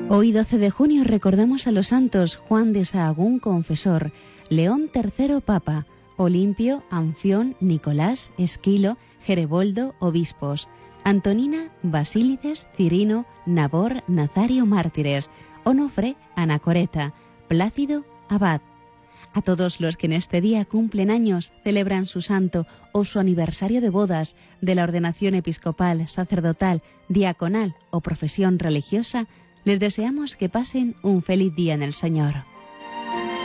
Hoy 12 de junio recordamos a los santos Juan de Sahagún, confesor, León III, papa, Olimpio, Anfión, Nicolás, Esquilo, Gereboldo, obispos, Antonina, Basílides, Cirino, Nabor, Nazario, mártires, Onofre, Anacoreta, Plácido, abad. A todos los que en este día cumplen años, celebran su santo o su aniversario de bodas, de la ordenación episcopal, sacerdotal, diaconal o profesión religiosa, les deseamos que pasen un feliz día en el Señor.